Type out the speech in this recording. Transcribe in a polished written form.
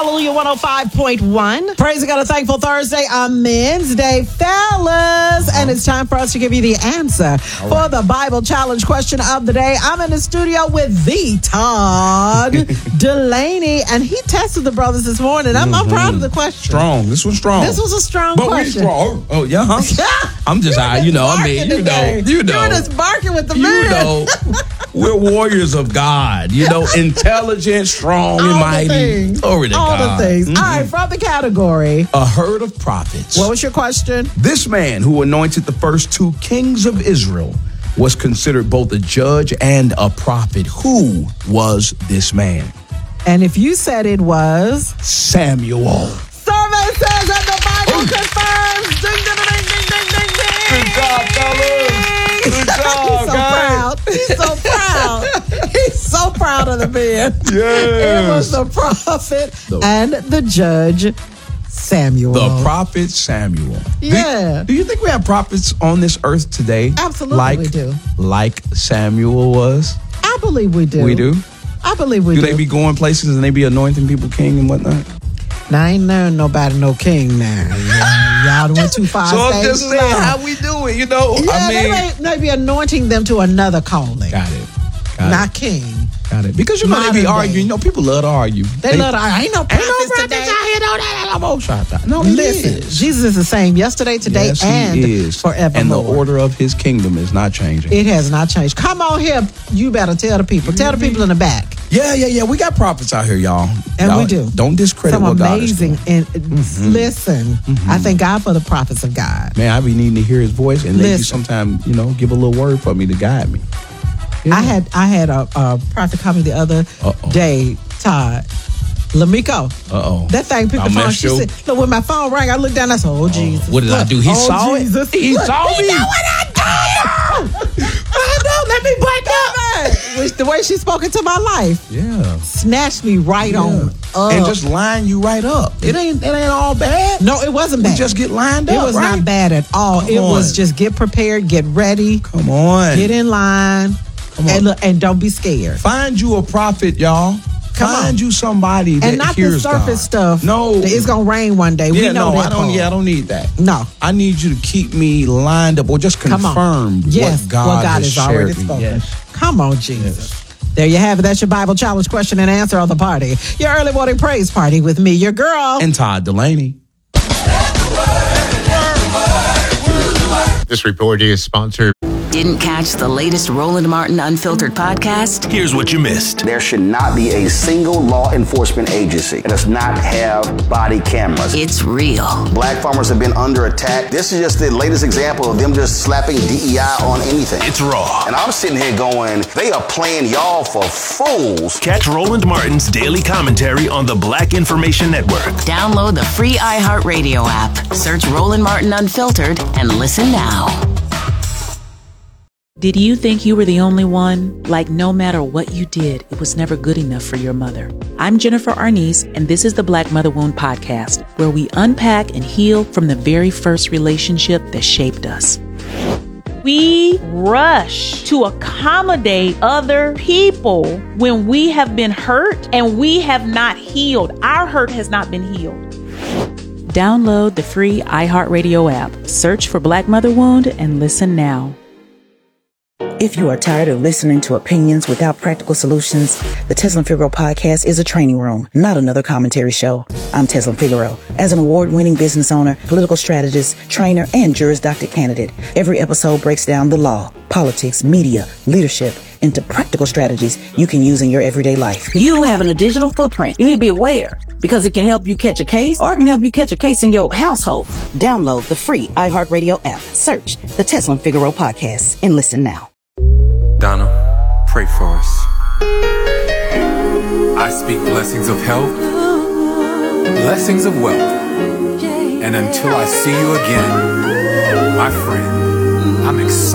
Hallelujah 105.1. Praise God, a thankful Thursday on Men's Day, fellas. And it's time for us to give you the answer for the Bible challenge question of the day. I'm in the studio with the Todd Delaney, and he tested the brothers this morning. I'm proud of the question. Strong. This was strong. This was a strong but question. Strong. Oh, yeah, huh? I'm just, you know. You're just barking with the man. You know, we're warriors of God. You know, intelligent, strong, and mighty. Glory to God. All the things. All right, from the category. A herd of prophets. What was your question? This man who anointed the first two kings of Israel was considered both a judge and a prophet. Who was this man? And if you said it was Samuel. Survey says that the Bible confirms. Ding, ding, ding, ding, ding, ding, ding. Good job, fellas. Good job, He's so proud. He's so proud. He's so proud of the man. Yes. It was the prophet and the judge, Samuel. The prophet Samuel. Yeah. Do you think we have prophets on this earth today? Absolutely we do. Like Samuel was? I believe we do. We do? I believe we do. Do they be going places and they be anointing people king and whatnot? Now, I ain't known nobody no king now. Y'all went too far. So I'm just saying how we do it, you know? Yeah, I mean, they may be anointing them to another calling. Got it. Not king. Got it. Because you know they be arguing. You know, people love to argue. They love to argue. Ain't no prophets today. No, listen, Jesus is the same yesterday, today, yes, and he is. forevermore. And the order of his kingdom is not changing. It has not changed. Come on here. You better tell the people. Tell the people in the back. Yeah. We got prophets out here, y'all. And we do. Don't discredit some what God is doing. amazing. And listen, I thank God for the prophets of God. Man, I be needing to hear his voice, and maybe sometimes, give a little word for me to guide me. Yeah. I had a prophet call me the other day, Todd. Lamiko. That thing picked the phone. She said, look, when my phone rang, I looked down, I said, oh, Jesus. What did I do? He saw Jesus. it? He saw me? You know what I did? I know, let me break up. The way she spoke into my life. Yeah. Snatched me right on up. And just line you right up. It ain't all bad. No, it wasn't bad. We just get lined up, It was not bad at all. It was just get prepared, get ready. Come on. Get in line. And look, and don't be scared. Find you a prophet, y'all. Find you somebody that and not hears the surface God. stuff. No, it's gonna rain one day. Yeah, we know that. I don't need that. No, I need you to keep me lined up or just confirm what God has already spoken. Yes. Come on, Jesus. Yes. There you have it. That's your Bible challenge question and answer of the party. Your early morning praise party with me, your girl, and Todd Delaney. This report is sponsored. Didn't catch the latest Roland Martin Unfiltered podcast? Here's what you missed. There should not be a single law enforcement agency that does not have body cameras. It's real. Black farmers have been under attack. This is just the latest example of them just slapping DEI on anything. It's raw. And I'm sitting here going, they are playing y'all for fools. Catch Roland Martin's daily commentary on the Black Information Network. Download the free iHeartRadio app. Search Roland Martin Unfiltered and listen now. Did you think you were the only one? Like, no matter what you did, it was never good enough for your mother. I'm Jennifer Arnice, and this is the Black Mother Wound Podcast, where we unpack and heal from the very first relationship that shaped us. We rush to accommodate other people when we have been hurt and we have not healed. Our hurt has not been healed. Download the free iHeartRadio app. Search for Black Mother Wound and listen now. If you are tired of listening to opinions without practical solutions, the Teslin Figaro podcast is a training room, not another commentary show. I'm Teslin Figaro. As an award-winning business owner, political strategist, trainer, and Juris Doctor candidate, every episode breaks down the law, politics, media, leadership into practical strategies you can use in your everyday life. You having a digital footprint. You need to be aware because it can help you catch a case or it can help you catch a case in your household. Download the free iHeartRadio app. Search the Teslin Figaro podcast and listen now. Donna, pray for us. I speak blessings of health, blessings of wealth, and until I see you again, my friend, I'm excited.